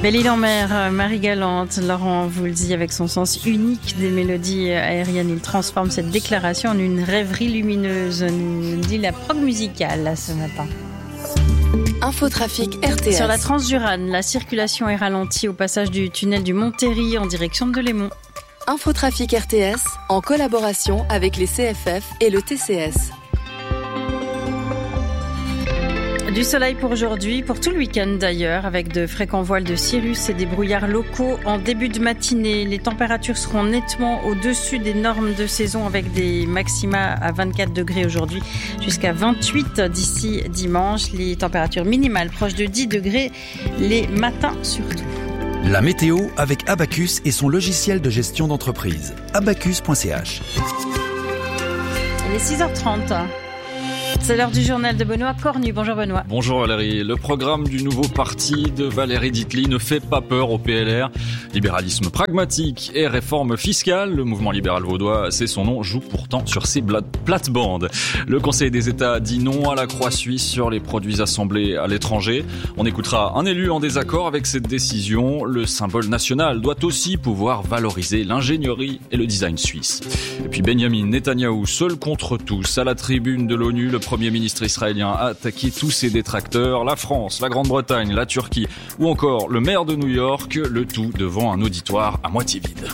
Belle-Île-en-Mer, Marie-Galante, Laurent vous le dit, avec son sens unique des mélodies aériennes, il transforme cette déclaration en une rêverie lumineuse, nous dit la prog musicale ce matin. Infotrafic RTS. Sur la Transjurane, la circulation est ralentie au passage du tunnel du Montéry en direction de Delémont. Infotrafic RTS, en collaboration avec les CFF et le TCS. Du soleil pour aujourd'hui, pour tout le week-end d'ailleurs, avec de fréquents voiles de cirrus et des brouillards locaux en début de matinée. Les températures seront nettement au-dessus des normes de saison avec des maxima à 24 degrés aujourd'hui jusqu'à 28 d'ici dimanche. Les températures minimales proches de 10 degrés les matins surtout. La météo avec Abacus et son logiciel de gestion d'entreprise. Abacus.ch. Il est 6h30. C'est l'heure du journal de Benoît Cornu. Bonjour Benoît. Bonjour Valérie. Le programme du nouveau parti de Valérie Dietly ne fait pas peur au PLR. Libéralisme pragmatique et réforme fiscale. Le mouvement libéral vaudois, c'est son nom, joue pourtant sur ses plates-bandes. Le Conseil des États dit non à la croix suisse sur les produits assemblés à l'étranger. On écoutera un élu en désaccord avec cette décision. Le symbole national doit aussi pouvoir valoriser l'ingénierie et le design suisse. Et puis Benjamin Netanyahou, seul contre tous, à la tribune de l'ONU, le Premier ministre israélien a attaqué tous ses détracteurs, la France, la Grande-Bretagne, la Turquie ou encore le maire de New York, le tout devant un auditoire à moitié vide.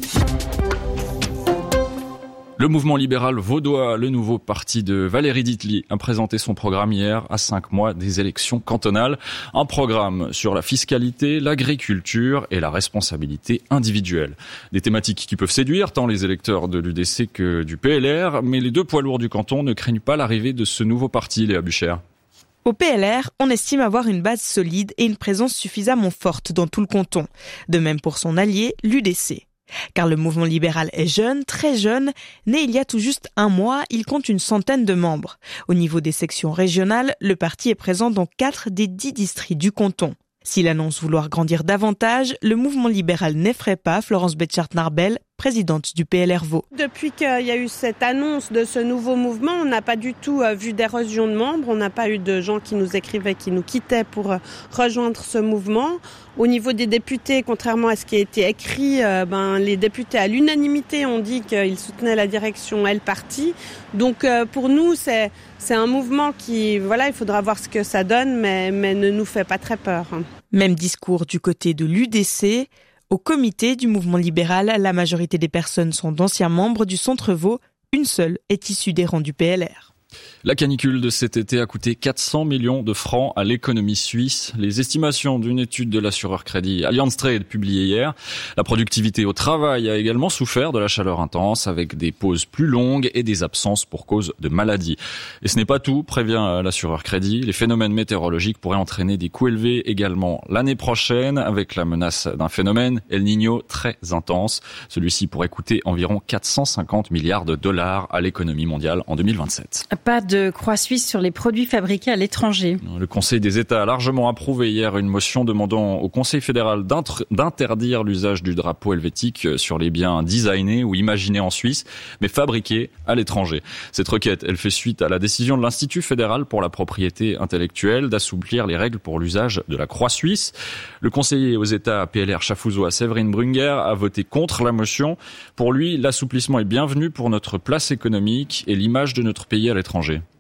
Le mouvement libéral vaudois, le nouveau parti de Valérie Dietly, a présenté son programme hier à 5 mois des élections cantonales. Un programme sur la fiscalité, l'agriculture et la responsabilité individuelle. Des thématiques qui peuvent séduire tant les électeurs de l'UDC que du PLR, mais les deux poids lourds du canton ne craignent pas l'arrivée de ce nouveau parti, Léa Buchère. Au PLR, on estime avoir une base solide et une présence suffisamment forte dans tout le canton. De même pour son allié, l'UDC. Car le mouvement libéral est jeune, très jeune. Né il y a tout juste 1 mois, il compte une centaine de membres. Au niveau des sections régionales, le parti est présent dans 4 des 10 districts du canton. S'il annonce vouloir grandir davantage, le mouvement libéral n'effraie pas Florence Betchart-Narbel, présidente du PLR Vaud. Depuis qu'il y a eu cette annonce de ce nouveau mouvement, on n'a pas du tout vu d'érosion de membres, on n'a pas eu de gens qui nous écrivaient, qui nous quittaient pour rejoindre ce mouvement. Au niveau des députés, contrairement à ce qui a été écrit, les députés à l'unanimité ont dit qu'ils soutenaient la direction et le parti. Donc pour nous, c'est un mouvement qui, il faudra voir ce que ça donne, mais ne nous fait pas très peur. Même discours du côté de l'UDC. Au comité du mouvement libéral, la majorité des personnes sont d'anciens membres du Centre Vaud. Une seule est issue des rangs du PLR. La canicule de cet été a coûté 400 millions de francs à l'économie suisse. Les estimations d'une étude de l'assureur crédit Allianz Trade publiée hier. La productivité au travail a également souffert de la chaleur intense avec des pauses plus longues et des absences pour cause de maladie. Et ce n'est pas tout, prévient l'assureur crédit. Les phénomènes météorologiques pourraient entraîner des coûts élevés également l'année prochaine avec la menace d'un phénomène El Niño très intense. Celui-ci pourrait coûter environ 450 milliards de dollars à l'économie mondiale en 2027. Pas de croix suisse sur les produits fabriqués à l'étranger. Le Conseil des États a largement approuvé hier une motion demandant au Conseil fédéral d'interdire l'usage du drapeau helvétique sur les biens designés ou imaginés en Suisse, mais fabriqués à l'étranger. Cette requête, elle fait suite à la décision de l'Institut fédéral pour la propriété intellectuelle d'assouplir les règles pour l'usage de la croix suisse. Le conseiller aux États PLR Schaffhausois Séverine Brünger a voté contre la motion. Pour lui, l'assouplissement est bienvenu pour notre place économique et l'image de notre pays à l'étranger.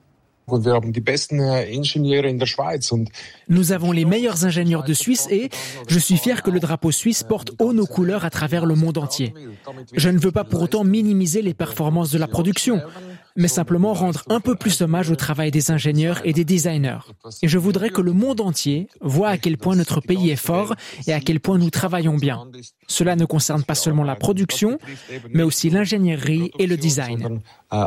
Nous avons les meilleurs ingénieurs de Suisse et je suis fier que le drapeau suisse porte haut nos couleurs à travers le monde entier. Je ne veux pas pour autant minimiser les performances de la production, mais simplement rendre un peu plus hommage au travail des ingénieurs et des designers. Et je voudrais que le monde entier voit à quel point notre pays est fort et à quel point nous travaillons bien. Cela ne concerne pas seulement la production, mais aussi l'ingénierie et le design.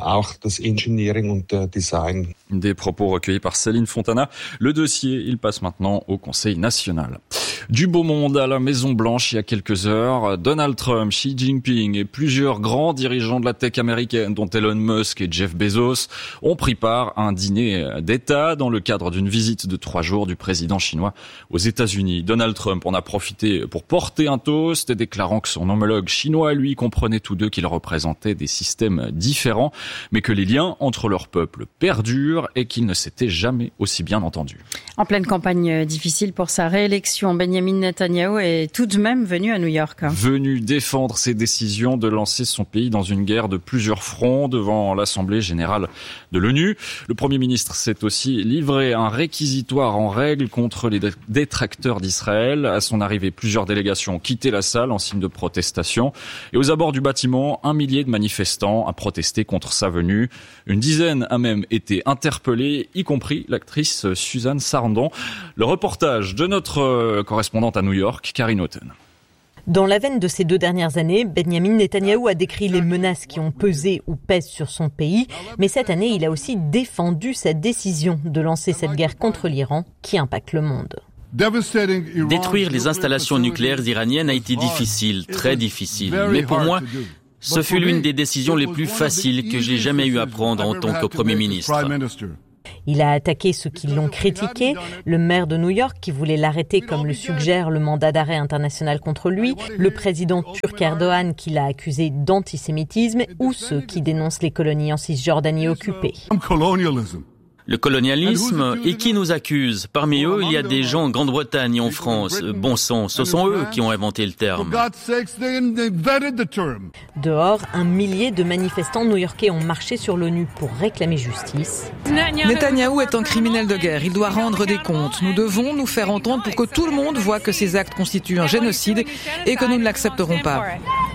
Des propos recueillis par Céline Fontana. Le dossier, il passe maintenant au Conseil national. Du beau monde à la Maison-Blanche il y a quelques heures, Donald Trump, Xi Jinping et plusieurs grands dirigeants de la tech américaine, dont Elon Musk et Jeff Bezos, ont pris part à un dîner d'État dans le cadre d'une visite de 3 jours du président chinois aux États-Unis. Donald Trump en a profité pour porter un toast, déclarant que son homologue chinois, lui, comprenait tous deux qu'ils représentaient des systèmes différents, mais que les liens entre leurs peuples perdurent et qu'ils ne s'étaient jamais aussi bien entendus. En pleine campagne difficile pour sa réélection, Benjamin Netanyahou est tout de même venu à New York. Venu défendre ses décisions de lancer son pays dans une guerre de plusieurs fronts devant l'Assemblée générale de l'ONU. Le Premier ministre s'est aussi livré un réquisitoire en règle contre les détracteurs d'Israël. À son arrivée, plusieurs délégations ont quitté la salle en signe de protestation. Et aux abords du bâtiment, 1 millier de manifestants a protesté contre sa venue. Une dizaine a même été interpellés, y compris l'actrice Suzanne Sarandon. Le reportage de notre correspondante à New York, Karine Houghton. Dans la veine de ces 2 dernières années, Benjamin Netanyahou a décrit les menaces qui ont pesé ou pèsent sur son pays. Mais cette année, il a aussi défendu sa décision de lancer cette guerre contre l'Iran qui impacte le monde. Détruire les installations nucléaires iraniennes a été difficile, très difficile. Mais pour moi, ce fut l'une des décisions les plus faciles que j'ai jamais eu à prendre en tant que Premier ministre. Il a attaqué ceux qui l'ont critiqué, le maire de New York qui voulait l'arrêter comme le suggère le mandat d'arrêt international contre lui, le président turc Erdogan qui l'a accusé d'antisémitisme ou ceux qui dénoncent les colonies en Cisjordanie occupées. Le colonialisme, et qui nous accuse? Parmi eux, il y a des gens en Grande-Bretagne et en France. Bon sang, ce sont eux qui ont inventé le terme. Dehors, 1 millier de manifestants new-yorkais ont marché sur l'ONU pour réclamer justice. Netanyahou est un criminel de guerre. Il doit rendre des comptes. Nous devons nous faire entendre pour que tout le monde voit que ces actes constituent un génocide et que nous ne l'accepterons pas.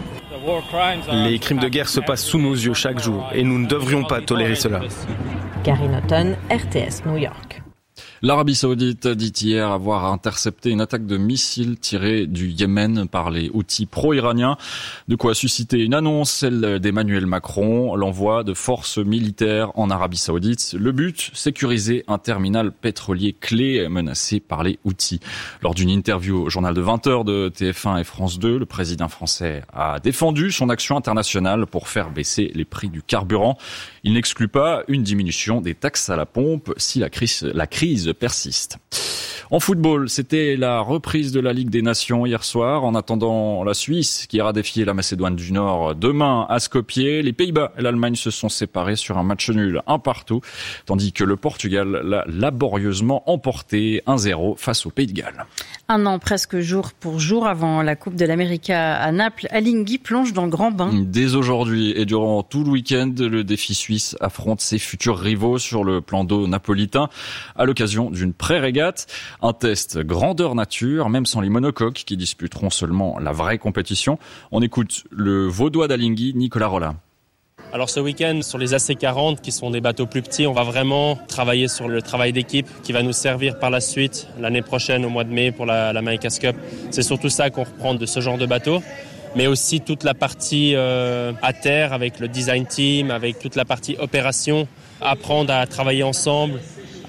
Les crimes de guerre se passent sous nos yeux chaque jour et nous ne devrions pas tolérer cela. Karine Houghton, RTS New York. L'Arabie Saoudite a dit hier avoir intercepté une attaque de missiles tirés du Yémen par les Houthis pro-iraniens. De quoi susciter une annonce, celle d'Emmanuel Macron, l'envoi de forces militaires en Arabie Saoudite. Le but, sécuriser un terminal pétrolier clé menacé par les Houthis. Lors d'une interview au journal de 20h de TF1 et France 2, le président français a défendu son action internationale pour faire baisser les prix du carburant. Il n'exclut pas une diminution des taxes à la pompe si la crise persiste. En football, c'était la reprise de la Ligue des Nations hier soir. En attendant la Suisse, qui ira défier la Macédoine du Nord demain à Skopje, les Pays-Bas et l'Allemagne se sont séparés sur un match nul 1-1, tandis que le Portugal l'a laborieusement emporté 1-0 face au Pays de Galles. Un an presque jour pour jour avant la Coupe de l'Amérique à Naples, Alinghi plonge dans le grand bain. Dès aujourd'hui et durant tout le week-end, le défi suisse affronte ses futurs rivaux sur le plan d'eau napolitain à l'occasion d'une pré-régate. Un test grandeur nature, même sans les monocoques qui disputeront seulement la vraie compétition. On écoute le Vaudois d'Alinghi, Nicolas Rolla. Alors ce week-end, sur les AC40, qui sont des bateaux plus petits, on va vraiment travailler sur le travail d'équipe qui va nous servir par la suite, l'année prochaine, au mois de mai, pour la America's Cup. C'est surtout ça qu'on reprend de ce genre de bateau. Mais aussi toute la partie à terre, avec le design team, avec toute la partie opération. Apprendre à travailler ensemble,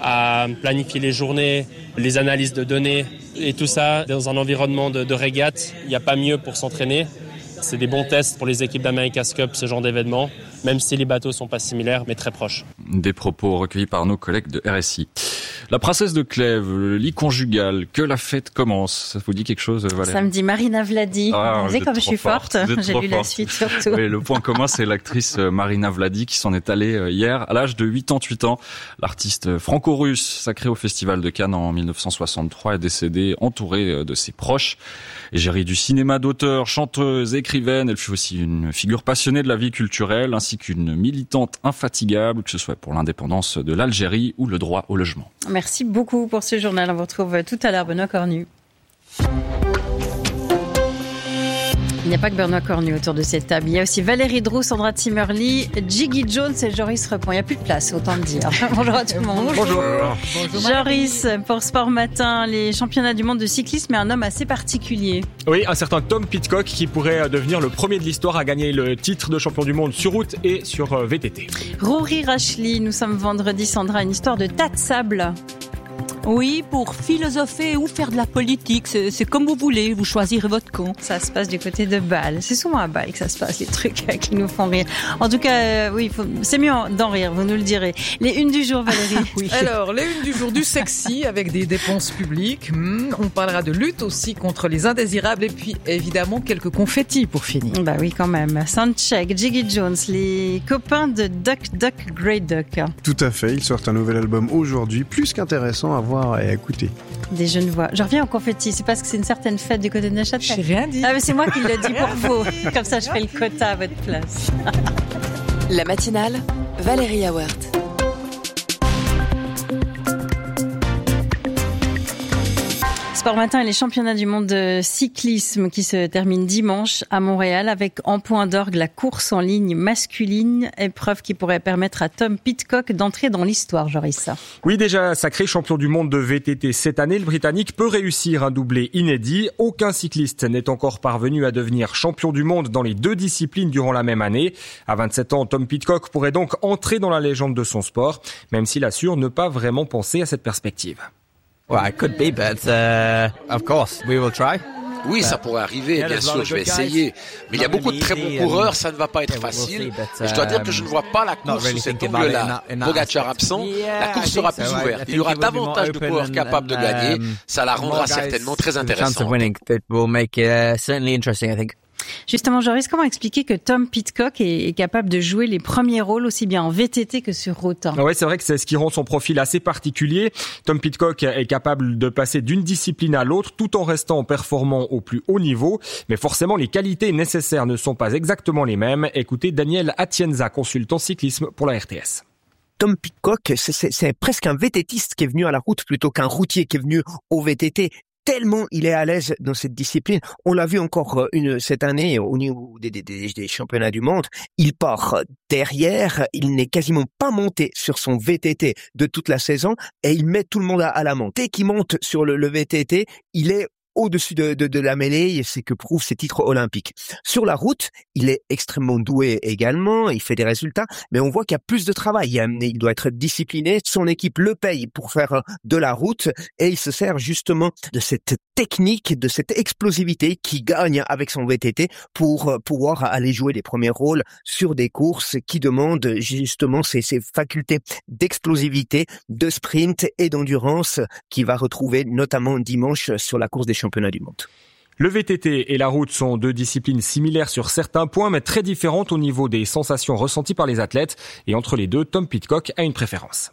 à planifier les journées, les analyses de données. Et tout ça dans un environnement de régate. Il n'y a pas mieux pour s'entraîner. C'est des bons tests pour les équipes d'America's Cup, ce genre d'événement, même si les bateaux ne sont pas similaires, mais très proches. Des propos recueillis par nos collègues de RSI. La princesse de Clèves, le lit conjugal, que la fête commence. Ça vous dit quelque chose, Valérie? Samedi, Marina Vladi. Ah, vous savez comme je suis forte, j'ai lu la suite surtout. Oui, le point commun, c'est l'actrice Marina Vladi qui s'en est allée hier à l'âge de 88 ans. L'artiste franco-russe, sacrée au Festival de Cannes en 1963, est décédée entourée de ses proches. Égérie du cinéma d'auteur, chanteuse, écrivaine, elle fut aussi une figure passionnée de la vie culturelle ainsi qu'une militante infatigable, que ce soit pour l'indépendance de l'Algérie ou le droit au logement. Merci beaucoup pour ce journal. On vous retrouve tout à l'heure, Benoît Cornu. Il n'y a pas que Benoît Cornu autour de cette table. Il y a aussi Valérie Droux, Sandra Zimmerli, Jiggy Jones et Joris Repon. Il n'y a plus de place, autant le dire. Bonjour à tout le monde. Bonjour. Joris, pour Sport Matin, les championnats du monde de cyclisme et un homme assez particulier. Oui, un certain Tom Pidcock qui pourrait devenir le premier de l'histoire à gagner le titre de champion du monde sur route et sur VTT. Rory Rachley, nous sommes vendredi, Sandra, une histoire de tas de sable. Oui, pour philosopher ou faire de la politique, c'est comme vous voulez, vous choisirez votre camp. Ça se passe du côté de Bâle. C'est souvent à Bâle que ça se passe, les trucs qui nous font rire. En tout cas, oui, c'est mieux d'en rire, vous nous le direz. Les unes du jour, Valérie. Oui. Alors, les unes du jour du sexy avec des dépenses publiques. On parlera de lutte aussi contre les indésirables et puis évidemment quelques confettis pour finir. Bah oui, quand même. Soundcheck, Jiggy Jones, les copains de Duck Duck Grey Duck. Tout à fait, ils sortent un nouvel album aujourd'hui, plus qu'intéressant à voir voir et à écouter. Des Genevois. Je reviens au confetti. C'est parce que c'est une certaine fête du côté de Neuchâtel. J'ai rien dit. Ah, mais c'est moi qui le dis pour vous. Comme ça, je fais le quota à votre place. La matinale, Valérie Awert. Sport Matin et les championnats du monde de cyclisme qui se terminent dimanche à Montréal avec en point d'orgue la course en ligne masculine, épreuve qui pourrait permettre à Tom Pidcock d'entrer dans l'histoire, Joris. Oui, déjà sacré champion du monde de VTT cette année, le Britannique peut réussir un doublé inédit. Aucun cycliste n'est encore parvenu à devenir champion du monde dans les 2 disciplines durant la même année. À 27 ans, Tom Pidcock pourrait donc entrer dans la légende de son sport, même s'il assure ne pas vraiment penser à cette perspective. Well, it could be, but of course, we will try. Oui, ça pourrait arriver, bien sûr, je vais essayer. Mais il y a beaucoup de très bons coureurs, ça ne va pas être facile. Mais je dois dire que je ne vois pas la course sous cet angle-là. Pogačar absent, la course sera plus ouverte. Il y aura davantage de coureurs capables de gagner. Ça la rendra certainement très intéressante. Justement, Joris, comment expliquer que Tom Pidcock est capable de jouer les premiers rôles aussi bien en VTT que sur route? Ouais, c'est vrai que c'est ce qui rend son profil assez particulier. Tom Pidcock est capable de passer d'une discipline à l'autre tout en restant performant au plus haut niveau. Mais forcément, les qualités nécessaires ne sont pas exactement les mêmes. Écoutez Daniel Atienza, consultant cyclisme pour la RTS. Tom Pidcock, c'est presque un VTTiste qui est venu à la route plutôt qu'un routier qui est venu au VTT. Tellement il est à l'aise dans cette discipline. On l'a vu encore cette année au niveau des championnats du monde. Il part derrière, il n'est quasiment pas monté sur son VTT de toute la saison et il met tout le monde à l'amende. Dès qu'il monte sur le VTT, il est au-dessus de la mêlée, c'est que prouvent ses titres olympiques. Sur la route, il est extrêmement doué également, il fait des résultats, mais on voit qu'il y a plus de travail. Il doit être discipliné, son équipe le paye pour faire de la route et il se sert justement de cette technique, de cette explosivité qui gagne avec son VTT pour pouvoir aller jouer les premiers rôles sur des courses qui demandent justement ces facultés d'explosivité, de sprint et d'endurance qu'il va retrouver notamment dimanche sur la course des championnats du monde. Le VTT et la route sont 2 disciplines similaires sur certains points, mais très différentes au niveau des sensations ressenties par les athlètes. Et entre les deux, Tom Pidcock a une préférence.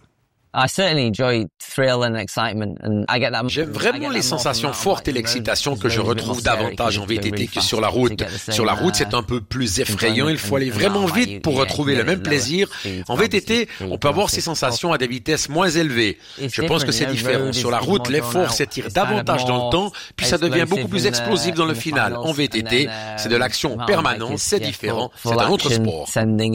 J'aime vraiment les sensations fortes et l'excitation que je retrouve davantage en VTT que sur la route. Sur la route, c'est un peu plus effrayant. Il faut aller vraiment vite pour retrouver le même plaisir. En VTT, on peut avoir ces sensations à des vitesses moins élevées. Je pense que c'est différent. Sur la route, l'effort s'étire davantage dans le temps, puis ça devient beaucoup plus explosif dans le final. En VTT, c'est de l'action permanente, c'est différent, c'est un autre sport.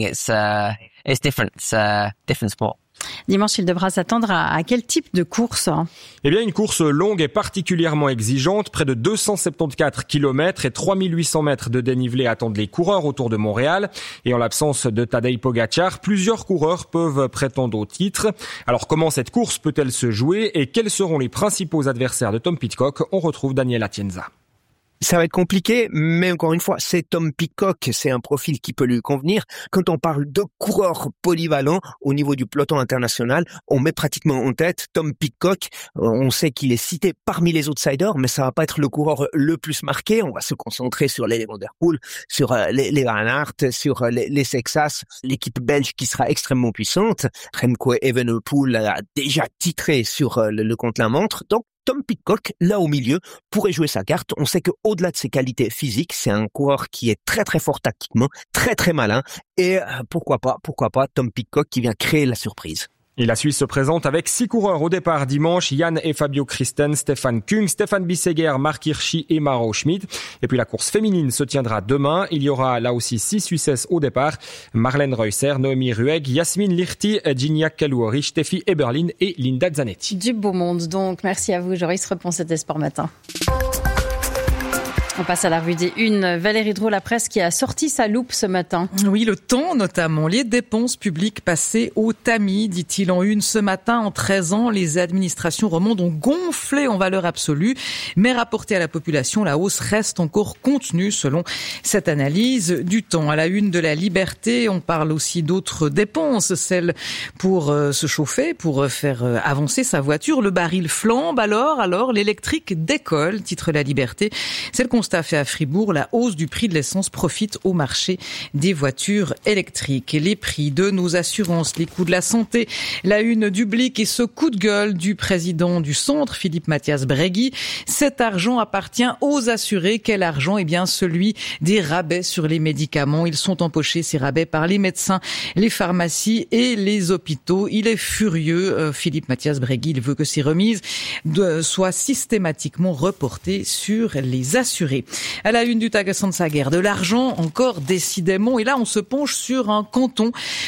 Dimanche, il devra s'attendre à quel type de course? Eh bien, une course longue et particulièrement exigeante. Près de 274 km et 3800 mètres de dénivelé attendent les coureurs autour de Montréal. Et en l'absence de Tadej Pogačar, plusieurs coureurs peuvent prétendre au titre. Alors, comment cette course peut-elle se jouer et quels seront les principaux adversaires de Tom Pidcock? On retrouve Daniel Atienza. Ça va être compliqué, mais encore une fois, c'est Tom Pidcock, c'est un profil qui peut lui convenir. Quand on parle de coureurs polyvalents au niveau du peloton international, on met pratiquement en tête Tom Pidcock. On sait qu'il est cité parmi les outsiders, mais ça va pas être le coureur le plus marqué. On va se concentrer sur les Van der Poel, sur les Van Aert, sur les Sexas, l'équipe belge qui sera extrêmement puissante. Remco Evenepoel a déjà titré sur le contre-la-montre, donc Tom Pidcock, là au milieu, pourrait jouer sa carte. On sait qu'au-delà de ses qualités physiques, c'est un coureur qui est très très fort tactiquement, très très malin. Et pourquoi pas Tom Pidcock qui vient créer la surprise. Et la Suisse se présente avec 6 coureurs au départ dimanche. Jan et Fabio Christen, Stefan Kung, Stefan Bisseguer, Mark Hirschi et Maro Schmid. Et puis la course féminine se tiendra demain. Il y aura là aussi 6 Suissesses au départ. Marlène Reusser, Noémie Rueg, Yasmine Lirti, Gignac Kalouori, Steffi Eberlin et Linda Zanetti. Du beau monde donc. Merci à vous, Joris Repon, c'était Sport Matin. On passe à la revue des Unes. Valérie Drault, la presse qui a sorti sa loupe ce matin. Oui, Le Temps notamment. Les dépenses publiques passées au tamis, dit-il en une ce matin. En 13 ans, les administrations romandes ont gonflé en valeur absolue. Mais rapportée à la population, la hausse reste encore contenue selon cette analyse du Temps. À la une de La Liberté, on parle aussi d'autres dépenses. Celles pour se chauffer, pour faire avancer sa voiture. Le baril flambe alors l'électrique décolle, titre La Liberté. C'est le constat fait à Fribourg, la hausse du prix de l'essence profite au marché des voitures électriques. Et les prix de nos assurances, les coûts de la santé, la une du Blick et ce coup de gueule du président du centre, Philippe Mathias Bregui. Cet argent appartient aux assurés. Quel argent? Eh bien, celui des rabais sur les médicaments. Ils sont empochés, ces rabais, par les médecins, les pharmacies et les hôpitaux. Il est furieux, Philippe Mathias Bregui. Il veut que ces remises soient systématiquement reportées sur les assurés. À la une du Tagesanzeiger, de l'argent encore décidément. Et là, on se penche sur un canton,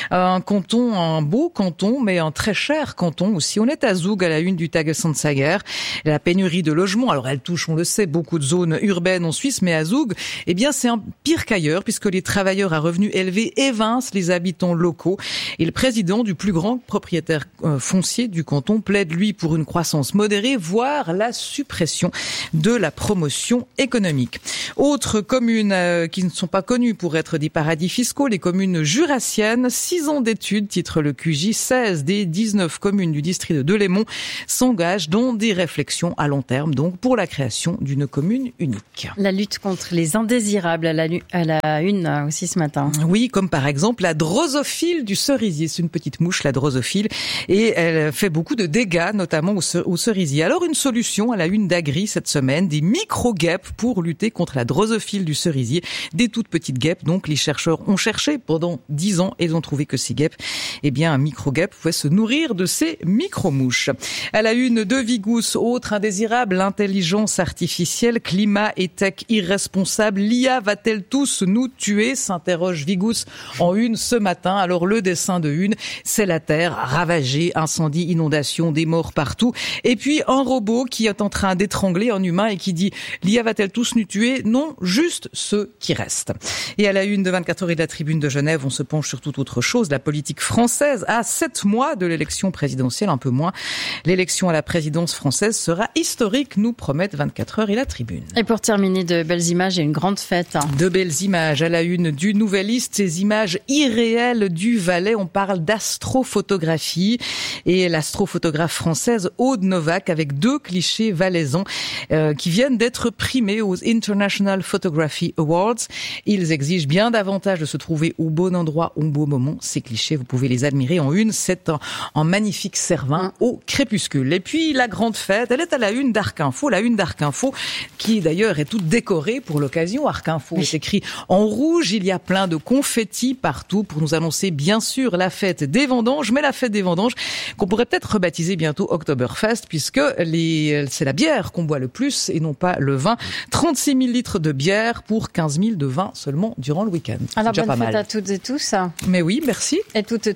un beau canton, mais un très cher canton aussi. On est à Zug, à la une du Tagesanzeiger. La pénurie de logements, alors elle touche, on le sait, beaucoup de zones urbaines en Suisse, mais à Zug, eh bien, c'est pire qu'ailleurs, puisque les travailleurs à revenus élevés évincent les habitants locaux. Et le président du plus grand propriétaire foncier du canton plaide, lui, pour une croissance modérée, voire la suppression de la promotion économique. Autres communes qui ne sont pas connues pour être des paradis fiscaux, les communes jurassiennes. 6 ans d'études, titre le QJ. 16 des 19 communes du district de Delémont s'engagent dans des réflexions à long terme, donc pour la création d'une commune unique. La lutte contre les indésirables à la une aussi ce matin. Oui, comme par exemple la drosophile du cerisier. C'est une petite mouche, la drosophile, et elle fait beaucoup de dégâts, notamment au cerisier. Alors une solution à la une d'Agri cette semaine, des micro-guêpes pour lutter contre la drosophile du cerisier. Des toutes petites guêpes, donc les chercheurs ont cherché pendant 10 ans et ils ont trouvé que ces guêpes, eh bien un micro-guêpe pouvait se nourrir de ces micro-mouches. À la une de Vigous, autre indésirable, l'intelligence artificielle, climat et tech irresponsable. L'IA va-t-elle tous nous tuer? S'interroge Vigous en une ce matin. Alors le dessin de une, c'est la Terre ravagée, incendie, inondation, des morts partout. Et puis un robot qui est en train d'étrangler un humain et qui dit « L'IA va-t-elle tous nous tuer ?» Non, juste ceux qui restent. Et à la une de 24 heures et de la Tribune de Genève, on se penche sur toute autre chose. La politique française à 7 mois de l'élection présidentielle, un peu moins. L'élection à la présidence française sera historique, nous promettent 24 heures et la Tribune. Et pour terminer, de belles images et une grande fête. De belles images à la une du Nouvelliste, ces images irréelles du Valais. On parle d'astrophotographie et l'astrophotographe française Aude Novak avec 2 clichés valaisans qui viennent d'être primés aux International Photography Awards. Ils exigent bien davantage de se trouver au bon endroit, au bon moment. Ces clichés, vous pouvez les admirer en une. C'est un magnifique Cervin au crépuscule. Et puis la grande fête, elle est à la une d'Arc Info. La une d'Arc Info qui d'ailleurs est toute décorée pour l'occasion. Arc Info est écrit en rouge. Il y a plein de confettis partout pour nous annoncer bien sûr la fête des vendanges, mais la fête des vendanges qu'on pourrait peut-être rebaptiser bientôt Oktoberfest puisque c'est la bière qu'on boit le plus et non pas le vin. 36 000 litres de bière pour 15 000 de vin seulement durant le week-end. Alors déjà bonne pas fête mal. à toutes et tous. Mais oui, merci. Et toutes.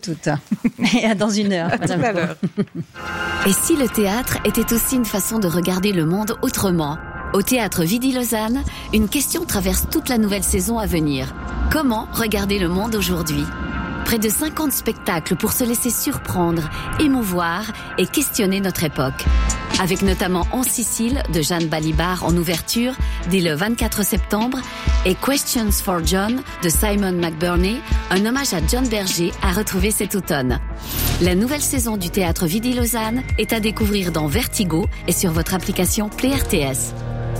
Et à dans une heure. À tout à l'heure. Et si le théâtre était aussi une façon de regarder le monde autrement? Au Théâtre Vidi-Lausanne, une question traverse toute la nouvelle saison à venir. Comment regarder le monde aujourd'hui? Près de 50 spectacles pour se laisser surprendre, émouvoir et questionner notre époque. Avec notamment En Sicile de Jeanne Balibar en ouverture dès le 24 septembre et Questions for John de Simon McBurney, un hommage à John Berger à retrouver cet automne. La nouvelle saison du Théâtre Vidi-Lausanne est à découvrir dans Vertigo et sur votre application Play RTS.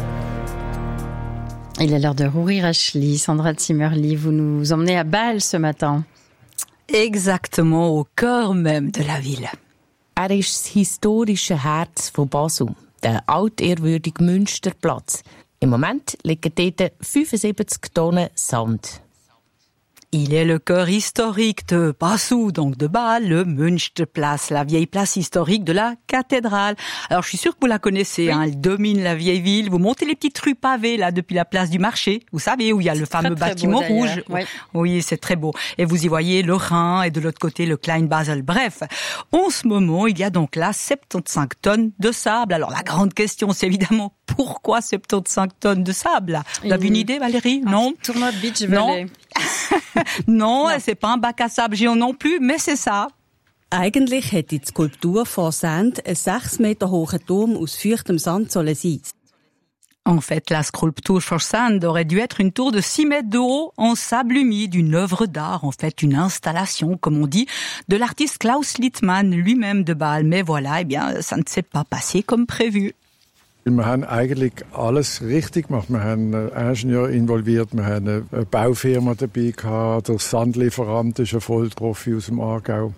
Il est l'heure de Rouri Rachli. Sandra Zimmerli, vous nous emmenez à Bâle ce matin. Exactement au cœur même de la ville. Ist das historische Herz von Basel, der altehrwürdige Münsterplatz. Im Moment liegen dort 75 Tonnen Sand. Il est le cœur historique de Passau, donc de Bâle, le Münsterplatz, la vieille place historique de la cathédrale. Alors, je suis sûre que vous la connaissez, oui. Elle domine la vieille ville. Vous montez les petites rues pavées, là, depuis la place du marché. Vous savez, où il y a le fameux bâtiment rouge. Oui. Oui, c'est très beau. Et vous y voyez le Rhin et de l'autre côté, le Klein Basel. Bref, en ce moment, il y a donc là 75 tonnes de sable. Alors, la grande question, c'est évidemment, pourquoi 75 tonnes de sable? Vous avez une idée, Valérie? Non? Tournoi de beach volley. Non, c'est pas un bac à sable géant non plus, mais c'est ça. Eigentlich hätte die Skulptur von Sand ein 6 Meter hoher Turm aus feuchtem Sand sollen sein. En fait, la sculpture for Sand aurait dû être une tour de 6 mètres de haut en sable humide, une œuvre d'art, en fait, une installation, comme on dit, de l'artiste Klaus Littmann, lui-même de Bâle. Mais voilà, eh bien, ça ne s'est pas passé comme prévu. Wir haben eigentlich alles richtig gemacht. Wir haben Ingenieur involviert, wir haben eine Baufirma dabei gehabt, der Sandlieferant ist ein Vollprofi aus dem Aargau.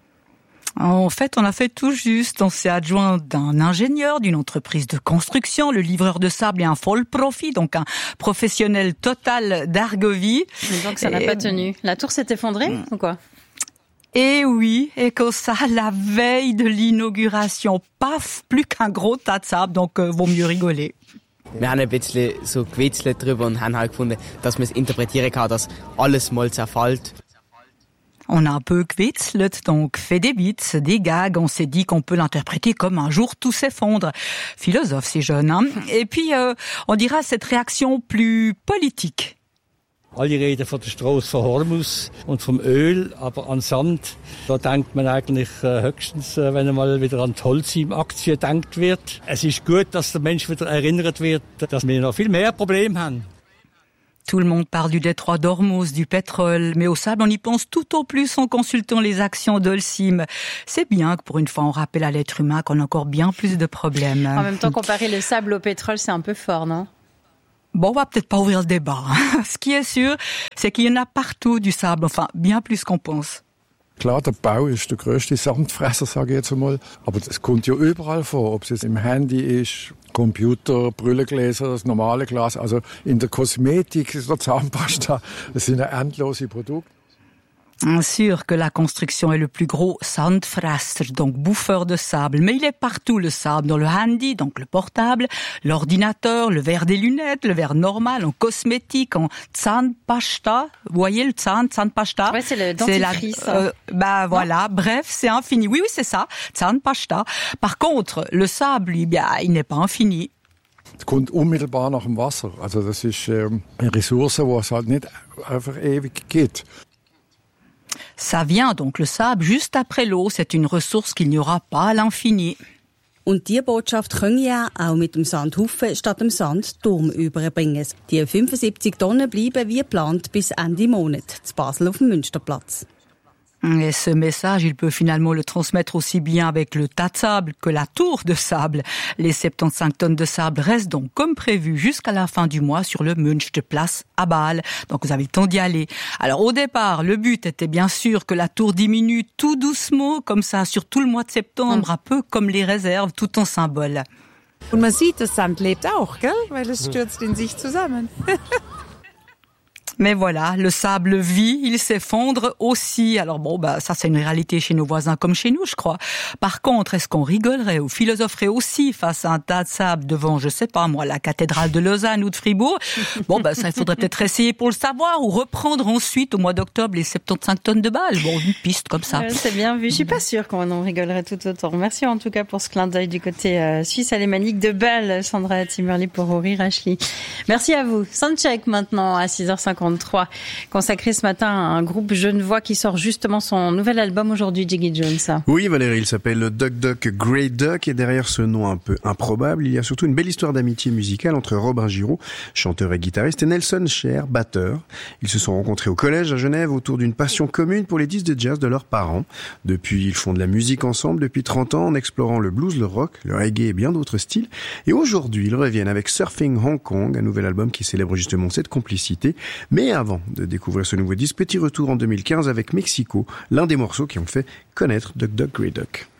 En fait, on a fait tout juste. On s'est adjoint d'un ingénieur, d'une entreprise de construction. Le livreur de sable est un Vollprofi, donc un professionnel total d'Argovie. Mais donc ça n'a pas tenu. La tour s'est effondrée ou quoi? Et oui, et que ça, la veille de l'inauguration, paf, plus qu'un gros tas de sable, donc vaut mieux rigoler. Wir haben ein bisschen so gewitzelt drüber und haben halt gefunden, dass man es interpretieren kann, dass alles mal zerfällt. On a un peu gewitzelt, donc fait des bits, des gags, on s'est dit qu'on peut l'interpréter comme un jour tout s'effondre. Philosophe, ces jeunes, hein. Et puis, on dira cette réaction plus politique. Alle reden von der Strasse von Hormuz und vom Öl, aber an Sand, da denkt man eigentlich höchstens, wenn einmal wieder an die Holcim-Aktie gedacht wird. Es ist gut, dass der Mensch wieder erinnert wird, dass wir noch viel mehr Probleme haben. Tout le monde parle du détroit d'Ormuz, du pétrole, mais au sable, on y pense tout au plus en consultant les actions d'Holcim. C'est bien que pour une fois, on rappelle à l'être humain qu'on a encore bien plus de problèmes. En même temps, comparer le sable au pétrole, c'est un peu fort, non? Bon, on va peut-être pas ouvrir le débat. Ce qui est sûr, c'est qu'il y en a partout du sable, enfin, bien plus qu'on pense. Klar, der Bau ist der grösste Sandfresser, sage ich jetzt einmal. Aber das kommt ja überall vor, ob es jetzt im Handy ist, Computer, Brillengläser, das normale Glas. Also in der Kosmetik, der Zahnpasta, das sind ja endlose Produkte. Sûr que la construction est le plus gros Sandfresser, donc bouffeur de sable. Mais il est partout le sable, dans le handy, donc le portable, l'ordinateur, le verre des lunettes, le verre normal, en cosmétique, en Zahnpasta. Vous voyez le Zahnpasta? Ouais, c'est le dentifrice. Voilà. Bref, c'est infini. Oui, c'est ça. Zahnpasta. Par contre, le sable, lui, il n'est pas infini. Es kommt unmittelbar nach dem Wasser. Also das ist eine Ressource, die es halt nicht einfach ewig gibt. Ça vient donc le sable juste après l'eau. C'est une ressource qu'il n'y aura pas à l'infini. Und diese Botschaft können ja auch mit dem Sandhaufen statt dem Sandturm überbringen. Die 75 Tonnen bleiben wie geplant bis Ende Monat zu Basel auf dem Münsterplatz. Et ce message, il peut finalement le transmettre aussi bien avec le tas de sable que la tour de sable. Les 75 tonnes de sable restent donc comme prévu jusqu'à la fin du mois sur le Münsterplatz à Bâle. Donc vous avez le temps d'y aller. Alors au départ, le but était bien sûr que la tour diminue tout doucement, comme ça, sur tout le mois de septembre, un peu comme les réserves, tout en symbole. Und man sieht, das Sand lebt auch, gell? Weil es stürzt in sich zusammen. Mais voilà, le sable vit, il s'effondre aussi. Alors bon, ça c'est une réalité chez nos voisins comme chez nous, je crois. Par contre, est-ce qu'on rigolerait ou philosopherait aussi face à un tas de sable devant, je sais pas moi, la cathédrale de Lausanne ou de Fribourg? Bon, ça il faudrait peut-être essayer pour le savoir ou reprendre ensuite au mois d'octobre les 75 tonnes de balles. Bon, une piste comme ça. C'est bien vu. Je suis pas sûre qu'on en rigolerait tout autant. Merci en tout cas pour ce clin d'œil du côté suisse alémanique de Bâle, Sandra Timmerly pour Rory Rachli. Merci à vous. Soundcheck maintenant à 6h53. Consacré ce matin à un groupe genevois qui sort justement son nouvel album aujourd'hui, Jiggy Jones. Oui Valérie, il s'appelle Duck Duck Grey Duck et derrière ce nom un peu improbable, il y a surtout une belle histoire d'amitié musicale entre Robin Giraud, chanteur et guitariste, et Nelson Cher, batteur. Ils se sont rencontrés au collège à Genève autour d'une passion commune pour les disques de jazz de leurs parents. Depuis, ils font de la musique ensemble depuis 30 ans en explorant le blues, le rock, le reggae et bien d'autres styles. Et aujourd'hui, ils reviennent avec Surfing Hong Kong, un nouvel album qui célèbre justement cette complicité. Mais avant de découvrir ce nouveau disque, petit retour en 2015 avec Mexico, l'un des morceaux qui ont fait connaître Duck Duck Grey Duck.